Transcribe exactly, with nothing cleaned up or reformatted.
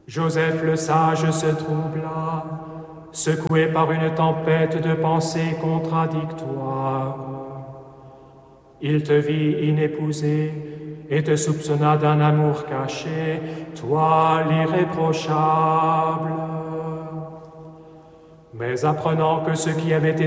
Joseph le sage se troubla, secoué par une tempête de pensées contradictoires. Il te vit inépousé et te soupçonna d'un amour caché, toi l'irréprochable. Mais apprenant que ce qui avait été